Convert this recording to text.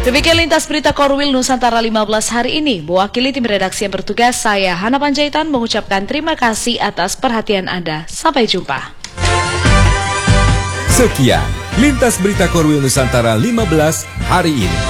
Demikian lintas berita Korwil Nusantara 15 hari ini. Mewakili tim redaksi yang bertugas, saya Hana Panjaitan mengucapkan terima kasih atas perhatian Anda. Sampai jumpa. Sekian lintas berita Korwil Nusantara 15 hari ini.